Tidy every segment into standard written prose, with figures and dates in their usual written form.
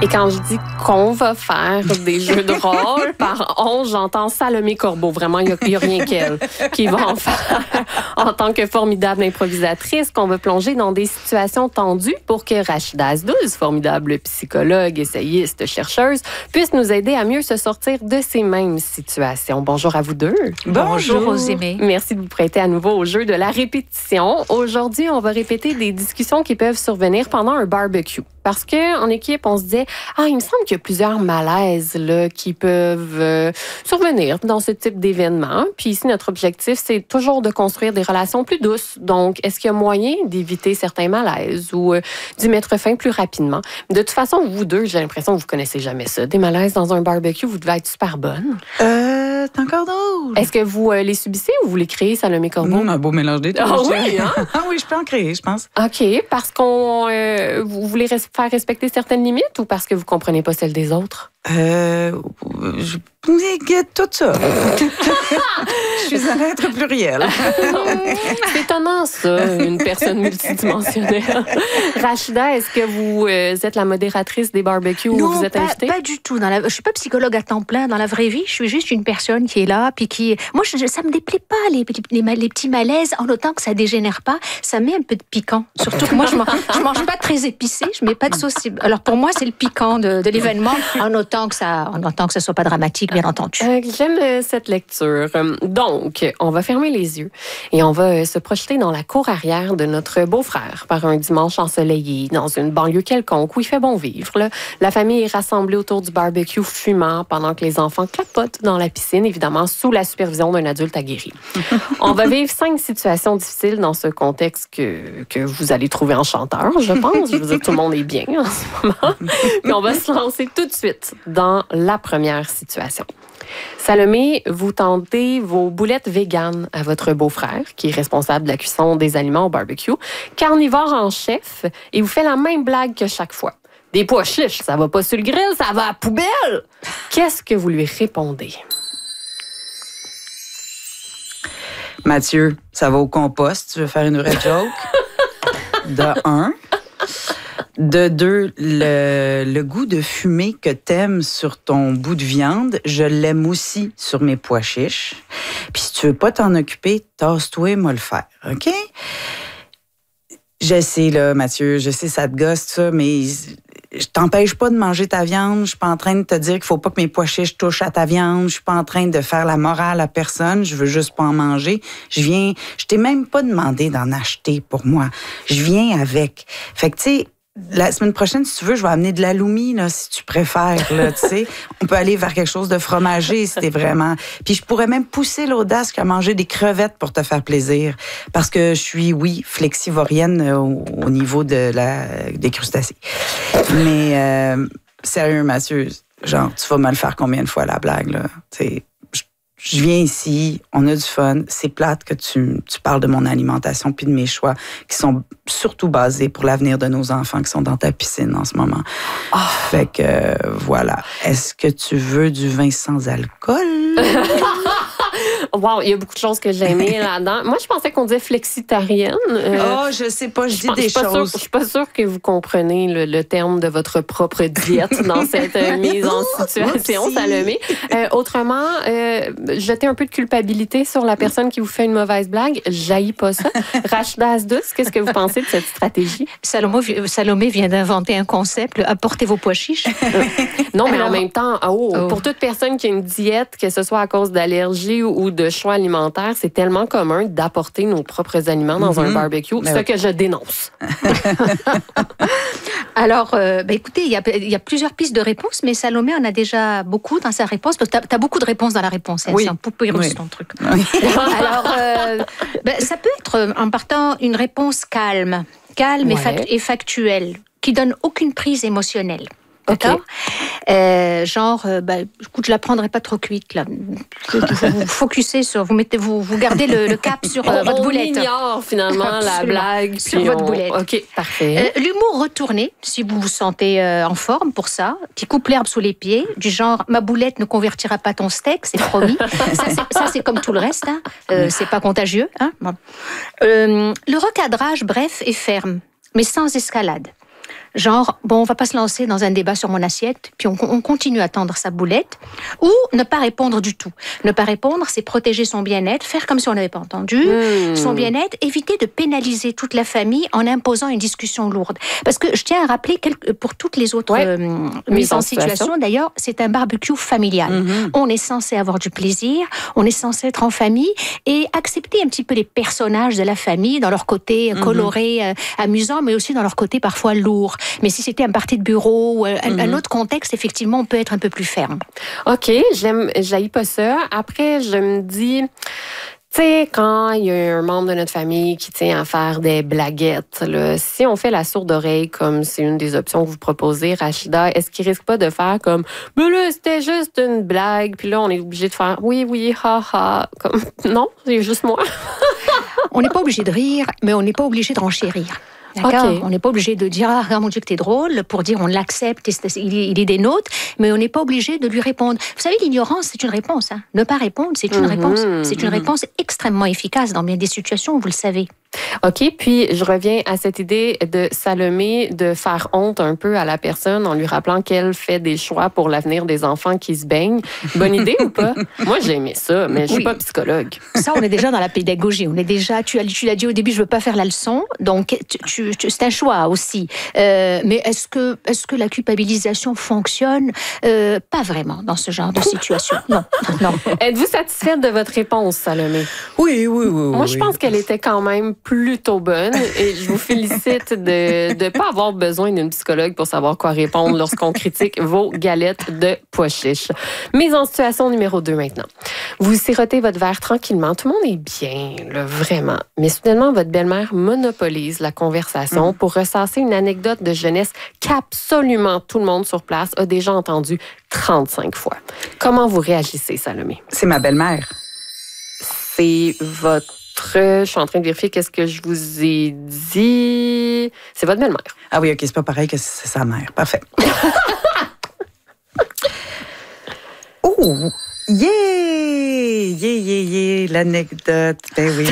Et quand je dis qu'on va faire des jeux de rôle, par on, j'entends Salomé Corbeau. Vraiment, il n'y a rien qu'elle qui va en faire en tant que formidable improvisatrice, qu'on va plonger dans des situations tendues pour que Rachida Asdouz, formidable psychologue, essayiste, chercheuse, puisse nous aider à mieux se sortir de ces mêmes situations. Bonjour à vous deux. Bonjour, Rosémée. Merci de vous prêter à nouveau au jeu de la répétition. Aujourd'hui, on va répéter des discussions qui peuvent survenir pendant un barbecue. Parce qu'en équipe, on se disait, il me semble qu'il y a plusieurs malaises là, qui peuvent survenir dans ce type d'événement. Puis ici, notre objectif, c'est toujours de construire des relations plus douces. Donc, est-ce qu'il y a moyen d'éviter certains malaises ou d'y mettre fin plus rapidement? De toute façon, vous deux, j'ai l'impression que vous connaissez jamais ça. Des malaises dans un barbecue, vous devez être super bonne. C'est encore drôle. Est-ce que vous les subissez ou vous les créez, Salomé Corbeau? Un beau mélange des deux. Oui, hein? Oui, je peux en créer, je pense. OK. Parce qu'on vous voulez faire respecter certaines limites ou parce que vous comprenez pas celles des autres? Tout ça. Je suis un être pluriel. C'est étonnant, ça, une personne multidimensionnelle. Rachida, est-ce que vous êtes la modératrice des barbecues où vous êtes invitée? Non, pas du tout. Je suis pas psychologue à temps plein dans la vraie vie. Je suis juste une personne qui est là, puis qui... Moi, ça me déplaît pas, les petits malaises, en autant que ça dégénère pas. Ça met un peu de piquant. Surtout que moi, je mange pas très épicé. Je mets pas de sauce. Alors, pour moi, c'est le piquant de l'événement, en autant que ça soit pas dramatique, bien entendu. J'aime cette lecture. Donc, on va fermer les yeux et on va se projeter dans la cour arrière de notre beau-frère par un dimanche ensoleillé dans une banlieue quelconque où il fait bon vivre. Là. La famille est rassemblée autour du barbecue fumant pendant que les enfants clapotent dans la piscine, évidemment sous la supervision d'un adulte aguerri. On va vivre 5 situations difficiles dans ce contexte que vous allez trouver enchanteur, je pense. Je veux dire, tout le monde est bien en ce moment. Puis on va se lancer tout de suite dans la première situation. Salomé, vous tendez vos boulettes véganes à votre beau-frère, qui est responsable de la cuisson des aliments au barbecue, carnivore en chef, et vous fait la même blague que chaque fois. Des pois chiches, ça va pas sur le grill, ça va à la poubelle! Qu'est-ce que vous lui répondez? Mathieu, ça va au compost. Tu veux faire une vraie joke? De 1. De 2, le goût de fumée que t'aimes sur ton bout de viande, je l'aime aussi sur mes pois chiches. Puis si tu veux pas t'en occuper, tasse-toi, moi le faire, OK? Je sais, là, Mathieu, je sais, ça te gosse, ça, mais je t'empêche pas de manger ta viande. Je suis pas en train de te dire qu'il faut pas que mes pois chiches touchent à ta viande. Je suis pas en train de faire la morale à personne. Je veux juste pas en manger. Je t'ai même pas demandé d'en acheter pour moi. Je viens avec. Fait que, tu sais, la semaine prochaine, si tu veux, je vais amener de l'aloumi, là, si tu préfères, là, tu sais. On peut aller vers quelque chose de fromager, si t'es vraiment... Puis je pourrais même pousser l'audace qu'à manger des crevettes pour te faire plaisir. Parce que je suis, oui, flexivorienne au niveau des crustacés. Mais, sérieux, Mathieu, genre, tu vas me le faire combien de fois, la blague, là? Tu sais, je viens ici, on a du fun. C'est plate que tu parles de mon alimentation puis de mes choix qui sont surtout basés pour l'avenir de nos enfants qui sont dans ta piscine en ce moment. Oh. Fait que, voilà. Est-ce que tu veux du vin sans alcool? Wow, il y a beaucoup de choses que j'ai aimées là-dedans. Moi, je pensais qu'on disait flexitarienne. Je sais pas, je dis des choses. Je suis pas sûre que vous comprenez le terme de votre propre diète dans cette mise en situation, Salomé. Autrement, jeter un peu de culpabilité sur la personne qui vous fait une mauvaise blague, j'haïs pas ça. Rachida Asdouz, qu'est-ce que vous pensez de cette stratégie? Salomé vient d'inventer un concept, apportez vos pois chiches. Non, mais en même temps, pour toute personne qui a une diète, que ce soit à cause d'allergies ou de choix alimentaires, c'est tellement commun d'apporter nos propres aliments dans un barbecue, ce que je dénonce. Alors, écoutez, il y a plusieurs pistes de réponse, mais Salomé en a déjà beaucoup dans sa réponse, parce que tu as beaucoup de réponses dans la réponse. Hein, oui. C'est un poupée russe, ton truc. Oui. Alors, ça peut être, en partant, une réponse calme et factuelle, qui donne aucune prise émotionnelle. D'accord. Écoute, je la prendrai pas trop cuite là. Vous focussez sur, vous gardez le cap sur votre boulette. On ignore finalement la blague sur votre boulette. Ok, parfait. L'humour retourné, si vous vous sentez en forme pour ça, qui coupe l'herbe sous les pieds, du genre ma boulette ne convertira pas ton steak, c'est promis. ça c'est comme tout le reste, hein. C'est pas contagieux. Hein. Bon. Le recadrage, bref, est ferme, mais sans escalade. Genre, bon, on va pas se lancer dans un débat sur mon assiette, puis on continue à tendre sa boulette, ou ne pas répondre du tout. Ne pas répondre, c'est protéger son bien-être, faire comme si on n'avait pas entendu, son bien-être, éviter de pénaliser toute la famille en imposant une discussion lourde. Parce que je tiens à rappeler, pour toutes les autres mises en situation, d'ailleurs, c'est un barbecue familial. On est censé avoir du plaisir, on est censé être en famille, et accepter un petit peu les personnages de la famille, dans leur côté coloré, amusant, mais aussi dans leur côté parfois lourd. Mais si c'était un party de bureau ou un autre contexte, effectivement, on peut être un peu plus ferme. OK, j'haïs pas ça. Après, je me dis... Tu sais, quand il y a un membre de notre famille qui tient à faire des blaguettes, là, si on fait la sourde oreille, comme c'est une des options que vous proposez, Rachida, est-ce qu'il risque pas de faire comme « Ben là, c'était juste une blague », puis là, on est obligé de faire « Oui, ha. » Comme non, c'est juste moi. On n'est pas obligé de rire, mais on n'est pas obligé de renchérir. D'accord. Okay. On n'est pas obligé de dire « Ah, regarde mon Dieu que t'es drôle » pour dire on l'accepte, il est des nôtres, mais on n'est pas obligé de lui répondre. Vous savez, l'ignorance, c'est une réponse. Hein. Ne pas répondre, c'est une réponse. C'est une réponse extrêmement efficace dans bien des situations, vous le savez. OK, puis je reviens à cette idée de Salomé de faire honte un peu à la personne en lui rappelant qu'elle fait des choix pour l'avenir des enfants qui se baignent. Bonne idée ou pas? Moi, j'ai aimé ça, mais je suis pas psychologue. Ça, on est déjà dans la pédagogie. On est déjà, tu l'as dit au début, je veux pas faire la leçon, donc c'est un choix aussi. Mais est-ce que la culpabilisation fonctionne? Pas vraiment dans ce genre de situation. Non. Êtes-vous satisfaite de votre réponse, Salomé? Oui. Moi, je pense qu'elle était quand même plutôt bonne et je vous félicite de ne pas avoir besoin d'une psychologue pour savoir quoi répondre lorsqu'on critique vos galettes de pois chiches. Mise en situation numéro 2 maintenant. Vous sirotez votre verre tranquillement. Tout le monde est bien, là, vraiment. Mais soudainement, votre belle-mère monopolise la conversation pour ressasser une anecdote de jeunesse qu'absolument tout le monde sur place a déjà entendue 35 fois. Comment vous réagissez, Salomé? C'est ma belle-mère. C'est votre... Je suis en train de vérifier qu'est-ce que je vous ai dit. C'est votre belle-mère. Ah oui, OK, c'est pas pareil que c'est sa mère. Parfait. Oh! Yeah! L'anecdote. Ben oui.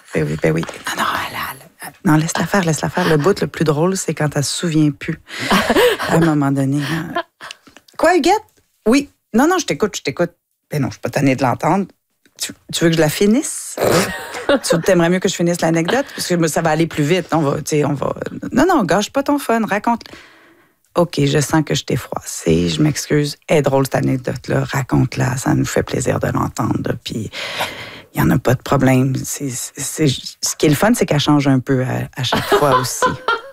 Non, laisse-la faire. Le bout le plus drôle, c'est quand elle se souvient plus. À un moment donné. Hein. Quoi, Huguette? Oui. Non, je t'écoute. Ben non, je suis pas tannée de l'entendre. Tu veux que je la finisse? Tu t'aimerais mieux que je finisse l'anecdote? Parce que ça va aller plus vite. On va... Non, gâche pas ton fun. Raconte. OK, je sens que je t'ai froissée. Je m'excuse. Elle est drôle, cette anecdote-là. Raconte-la. Ça nous fait plaisir de l'entendre. Puis, il n'y en a pas de problème. Ce qui est le fun, c'est qu'elle change un peu à chaque fois aussi.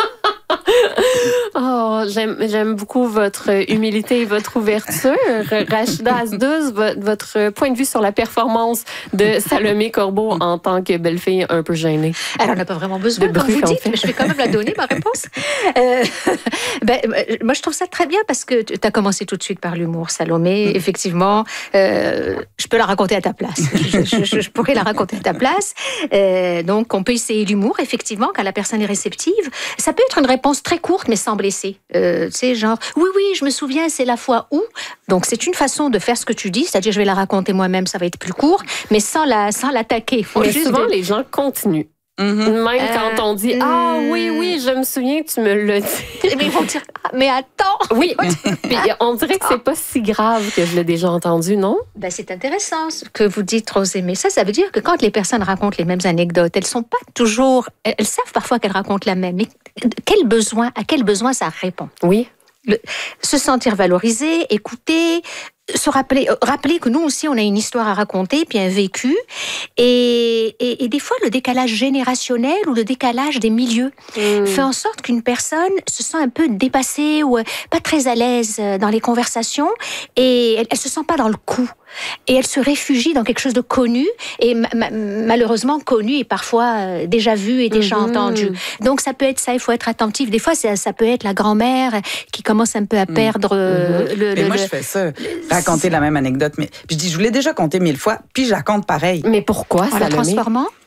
Oh, j'aime beaucoup votre humilité et votre ouverture. Rachida Asdouz, votre point de vue sur la performance de Salomé Corbeau en tant que belle-fille un peu gênée. Elle n'en a pas vraiment besoin, comme vous dites, mais je vais quand même la donner, ma réponse. Moi, je trouve ça très bien parce que tu as commencé tout de suite par l'humour, Salomé. Effectivement, je peux la raconter à ta place. Je pourrais la raconter à ta place. Donc, on peut essayer l'humour, effectivement, quand la personne est réceptive. Ça peut être une réponse très courte, mais sans blesser. Tu sais, genre, oui, je me souviens, c'est la fois où. Donc, c'est une façon de faire ce que tu dis, c'est-à-dire, je vais la raconter moi-même, ça va être plus court, mais sans l'attaquer. Mais souvent, les gens continuent. Même quand on dit « Ah oui, je me souviens que tu me l'as dit. » Mais ils vont dire « Mais attends! » Oui, puis on dirait que c'est pas si grave que je l'ai déjà entendu, non? Ben, c'est intéressant ce que vous dites, Rosemée. Ça veut dire que quand les personnes racontent les mêmes anecdotes, elles sont pas toujours... Elles savent parfois qu'elles racontent la même, mais à quel besoin ça répond? Oui. Se sentir valorisé, écouté, se rappeler que nous aussi on a une histoire à raconter puis un vécu et des fois le décalage générationnel ou le décalage des milieux fait en sorte qu'une personne se sent un peu dépassée ou pas très à l'aise dans les conversations et elle se sent pas dans le coup et elle se réfugie dans quelque chose de connu et malheureusement connu et parfois déjà vu et déjà entendu. Donc ça peut être ça, il faut être attentif. Des fois ça peut être la grand-mère qui commence un peu à perdre moi je fais ça. Raconter la même anecdote. Mais puis je dis, je vous l'ai déjà conté 1000 fois, puis je la compte pareil. Mais pourquoi, en la transformant?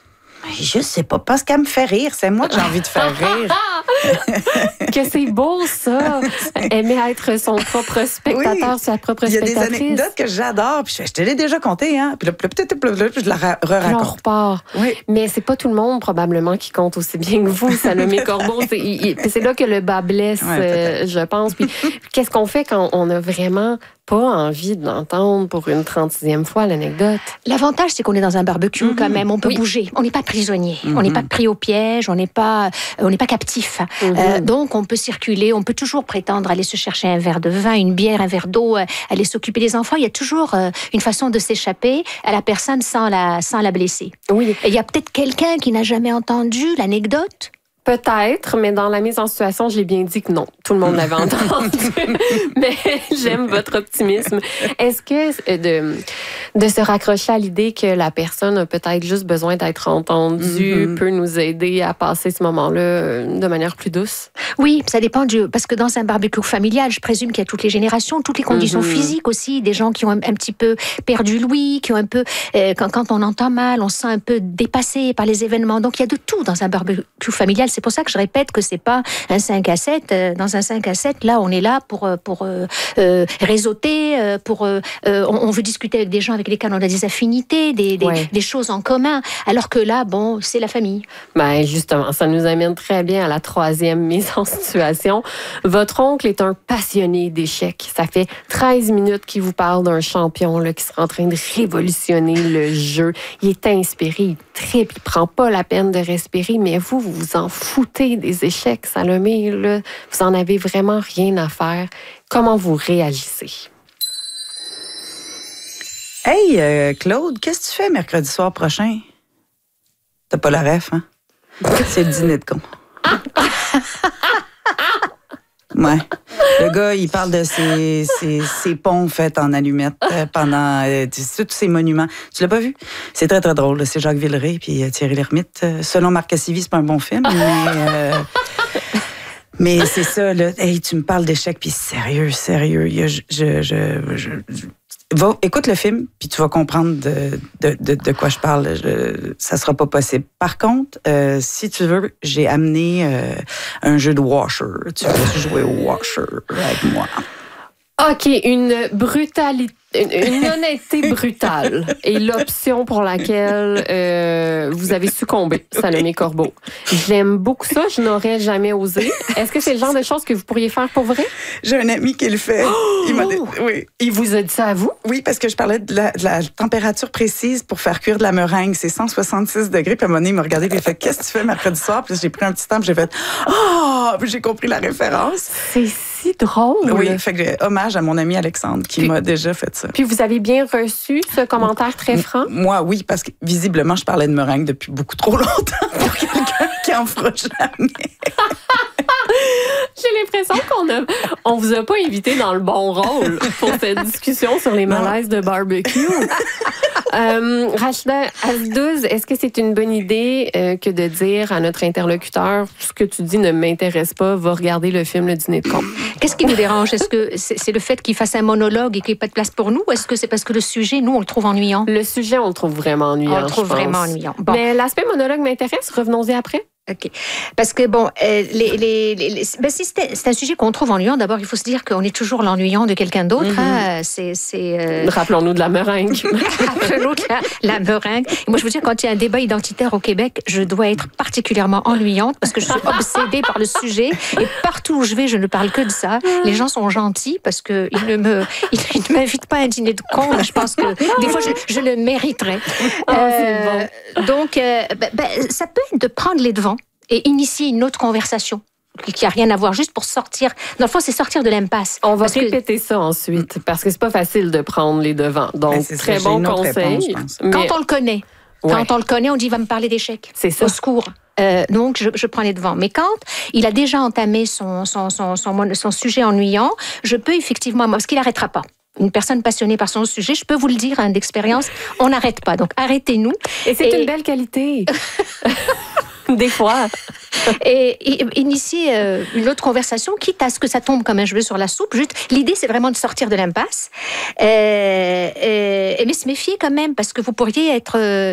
Je sais pas, parce qu'elle me fait rire. C'est moi que j'ai envie de faire rire. Que c'est beau, ça! Aimer être son propre spectateur, sa propre spectatrice. Il y a des anecdotes que j'adore. Puis je te l'ai déjà contées, hein. Puis là, je la re-raconte. On repart. Oui. Mais c'est pas tout le monde, probablement, qui compte aussi bien que vous, Salomé Corbeau. C'est là que le bas blesse, je pense. Puis qu'est-ce qu'on fait quand on a vraiment pas envie d'entendre pour une 36e fois l'anecdote? L'avantage, c'est qu'on est dans un barbecue quand même. On peut bouger. On n'est pas prisonnier. On n'est pas pris au piège. On n'est pas captif. Donc, on peut circuler. On peut toujours prétendre aller se chercher un verre de vin, une bière, un verre d'eau, aller s'occuper des enfants. Il y a toujours une façon de s'échapper à la personne sans la blesser. Oui. Et il y a peut-être quelqu'un qui n'a jamais entendu l'anecdote. Peut-être, mais dans la mise en situation, j'ai bien dit que non. Tout le monde l'avait entendu. Mais j'aime votre optimisme. Est-ce que de se raccrocher à l'idée que la personne a peut-être juste besoin d'être entendue peut nous aider à passer ce moment-là de manière plus douce? Oui, ça dépend parce que dans un barbecue familial, je présume qu'il y a toutes les générations, toutes les conditions physiques aussi, des gens qui ont un petit peu perdu l'ouïe, qui ont un peu, quand on entend mal, on se sent un peu dépassé par les événements. Donc, il y a de tout dans un barbecue familial. C'est pour ça que je répète que c'est pas un 5 à 7. Dans un 5 à 7, là, on est là pour réseauter, on veut discuter avec des gens avec lesquels on a des affinités, des choses en commun. Alors que là, bon, c'est la famille. Ben justement, ça nous amène très bien à la 3e mise en situation. Votre oncle est un passionné d'échecs. Ça fait 13 minutes qu'il vous parle d'un champion là, qui sera en train de révolutionner le jeu. Il est inspiré, il tripe, il prend pas la peine de respirer, mais vous vous en foutez des échecs, Salomé. Là, vous en avez vraiment rien à faire. Comment vous réagissez? Hey, Claude, qu'est-ce que tu fais mercredi soir prochain? T'as pas la ref, hein? C'est le dîner de con. Ouais. Le gars, il parle de ses ponts faits en allumettes pendant tous ces monuments. Tu l'as pas vu? C'est très, très drôle. C'est Jacques Villeray puis Thierry Lhermitte. Selon Marc Cassivi, c'est pas un bon film, mais c'est ça, là. Hey, tu me parles d'échecs, puis sérieux. Écoute le film, puis tu vas comprendre de quoi je parle. Ça sera pas possible. Par contre, si tu veux, j'ai amené un jeu de Washer. Tu veux jouer au Washer avec moi? OK, une honnêteté brutale est l'option pour laquelle vous avez succombé, Salomé Corbeau. J'aime beaucoup ça, je n'aurais jamais osé. Est-ce que c'est le genre de choses que vous pourriez faire pour vrai? J'ai un ami qui le fait. Oui. Il vous a dit ça à vous? Oui, parce que je parlais de la température précise pour faire cuire de la meringue. C'est 166 degrés. Puis à un moment donné, il m'a regardé et il a fait « Qu'est-ce que tu fais mercredi soir? » Puis j'ai pris un petit temps puis j'ai fait « Ah! » Puis j'ai compris la référence. C'est si drôle. Oui, fait que hommage à mon ami Alexandre qui m'a déjà fait ça. Puis vous avez bien reçu ce commentaire très franc? Moi, oui, parce que visiblement, je parlais de meringue depuis beaucoup trop longtemps pour quelqu'un qui en fera jamais. J'ai l'impression qu'on vous a pas invité dans le bon rôle pour cette discussion sur les malaises de barbecue. Rachida Azdouz, est-ce que c'est une bonne idée que de dire à notre interlocuteur « Ce que tu dis ne m'intéresse pas, va regarder le film Le Dîner de con ». Qu'est-ce qui vous dérange? Est-ce que c'est le fait qu'il fasse un monologue et qu'il n'y ait pas de place pour nous? Ou est-ce que c'est parce que le sujet, nous, on le trouve ennuyant? Le sujet, on le trouve vraiment ennuyant, on le trouve vraiment ennuyant. Bon. Mais l'aspect monologue m'intéresse. Revenons-y après. OK. Parce que, bon, si c'est un sujet qu'on trouve ennuyant, d'abord, il faut se dire qu'on est toujours l'ennuyant de quelqu'un d'autre. Hein? Rappelons-nous de la meringue. Rappelons-nous de la meringue. Et moi, je veux dire, quand il y a un débat identitaire au Québec, je dois être particulièrement ennuyante parce que je suis obsédée par le sujet. Et partout où je vais, je ne parle que de ça. Les gens sont gentils parce qu'ils ne m'invitent pas à un dîner de con. Je pense que des fois, je le mériterais. Donc, ça peut être de prendre les devants et initier une autre conversation qui n'a rien à voir, juste pour sortir. Dans le fond, c'est sortir de l'impasse. On va répéter ça ensuite, parce que c'est pas facile de prendre les devants. Donc, très bon conseil. Quand on le connaît, on dit « il va me parler d'échecs ». C'est ça. Au secours. Donc, je prends les devants. Mais quand il a déjà entamé son sujet ennuyant, je peux effectivement, parce qu'il n'arrêtera pas. Une personne passionnée par son sujet, je peux vous le dire, d'expérience, on n'arrête pas. Donc, arrêtez-nous. Et c'est une belle qualité. Des fois. Et initier une autre conversation, quitte à ce que ça tombe comme un cheveu sur la soupe. Juste, l'idée, c'est vraiment de sortir de l'impasse. Mais se méfier quand même, parce que vous pourriez être